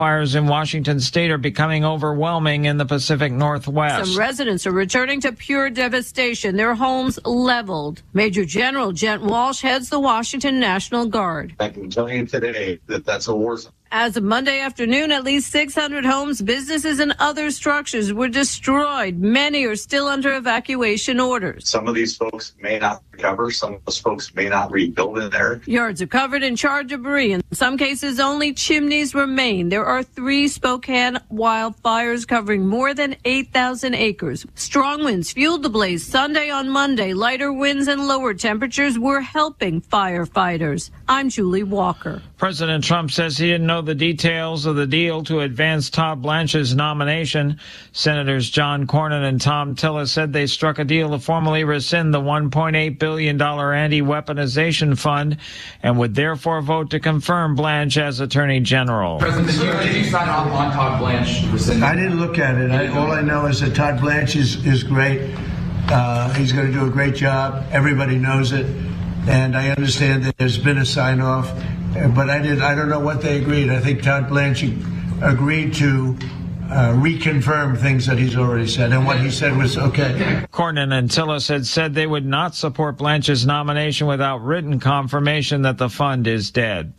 Fires in Washington state are becoming overwhelming in the Pacific Northwest. Some residents are returning to pure devastation, their homes leveled. Major General Jet Walsh heads the Washington National Guard. I can tell you today that that's a war zone. As of Monday afternoon, at least 600 homes, businesses, and other structures were destroyed. Many are still under evacuation orders. Some of these folks may not recover. Some of those folks may not rebuild in there. Yards are covered in charred debris. In some cases, only chimneys remain. There are 3 Spokane wildfires covering more than 8,000 acres. Strong winds fueled the blaze Sunday on Monday. Lighter winds and lower temperatures were helping firefighters. I'm Julie Walker. President Trump says he didn't know the details of the deal to advance Todd Blanche's nomination. Senators John Cornyn and Thom Tillis said they struck a deal to formally rescind the $1.8 billion anti-weaponization fund and would therefore vote to confirm Blanche as Attorney General. President, did you sign off on Todd Blanche rescinding? I didn't look at it. All I know is that Todd Blanche is great. He's going to do a great job. Everybody knows it. And I understand that there's been a sign-off, but I don't know what they agreed. I think Todd Blanche agreed to reconfirm things that he's already said, and what he said was okay. Cornyn and Tillis had said they would not support Blanche's nomination without written confirmation that the fund is dead.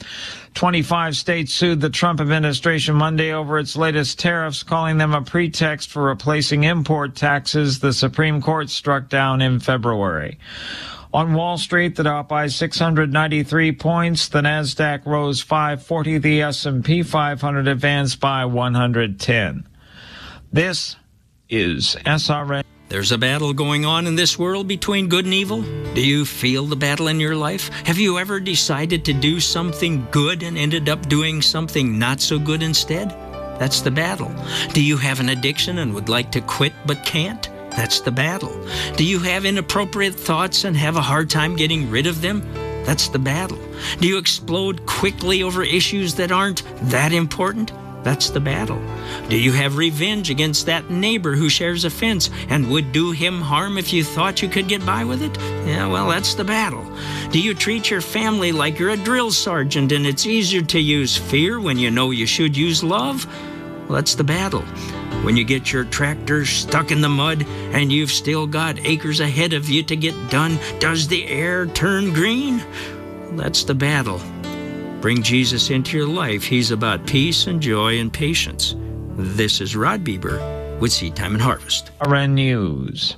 25 states sued the Trump administration Monday over its latest tariffs, calling them a pretext for replacing import taxes the Supreme Court struck down in February. On Wall Street, the Dow up by 693 points. The Nasdaq rose 540. The S&P 500 advanced by 110. This is SRN. There's a battle going on in this world between good and evil. Do you feel the battle in your life? Have you ever decided to do something good and ended up doing something not so good instead? That's the battle. Do you have an addiction and would like to quit but can't? That's the battle. Do you have inappropriate thoughts and have a hard time getting rid of them? That's the battle. Do you explode quickly over issues that aren't that important? That's the battle. Do you have revenge against that neighbor who shares a fence and would do him harm if you thought you could get by with it? Yeah, well, that's the battle. Do you treat your family like you're a drill sergeant and it's easier to use fear when you know you should use love? Well, that's the battle. When you get your tractor stuck in the mud and you've still got acres ahead of you to get done, does the air turn green? Well, that's the battle. Bring Jesus into your life. He's about peace and joy and patience. This is Rod Bieber with Seed Time and Harvest. RN News.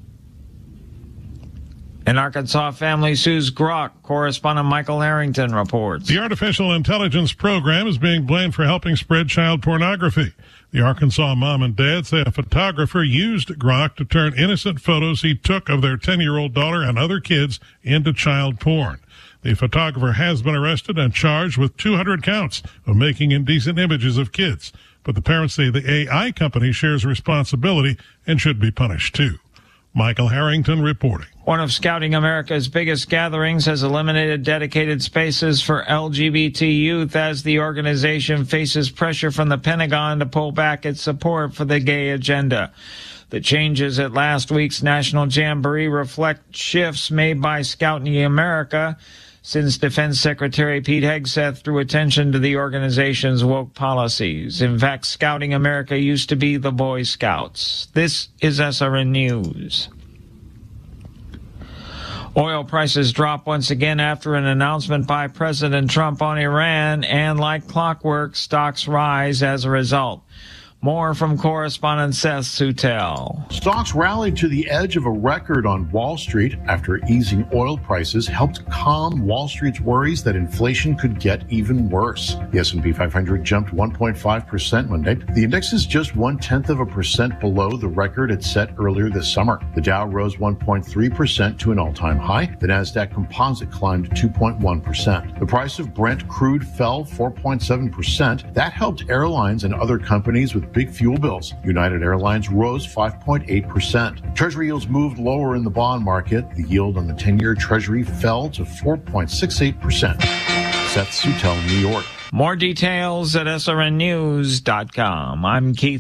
An Arkansas family sues Grok. Correspondent Michael Harrington reports. The artificial intelligence program is being blamed for helping spread child pornography. The Arkansas mom and dad say a photographer used Grok to turn innocent photos he took of their 10-year-old daughter and other kids into child porn. The photographer has been arrested and charged with 200 counts of making indecent images of kids. But the parents say the AI company shares responsibility and should be punished too. Michael Harrington reporting. One of Scouting America's biggest gatherings has eliminated dedicated spaces for LGBT youth as the organization faces pressure from the Pentagon to pull back its support for the gay agenda. The changes at last week's National Jamboree reflect shifts made by Scouting America since Defense Secretary Pete Hegseth drew attention to the organization's woke policies. In fact, Scouting America used to be the Boy Scouts. This is SRN News. Oil prices drop once again after an announcement by President Trump on Iran, and like clockwork, stocks rise as a result. More from correspondent Seth Sutel. Stocks rallied to the edge of a record on Wall Street after easing oil prices helped calm Wall Street's worries that inflation could get even worse. The S&P 500 jumped 1.5% Monday. The index is just 0.1% below the record it set earlier this summer. The Dow rose 1.3% to an all-time high. The Nasdaq Composite climbed 2.1%. The price of Brent crude fell 4.7%. That helped airlines and other companies with big fuel bills. United Airlines rose 5.8%. Treasury yields moved lower in the bond market. The yield on the 10-year Treasury fell to 4.68%. Seth Sutel, New York. More details at srnnews.com. I'm Keith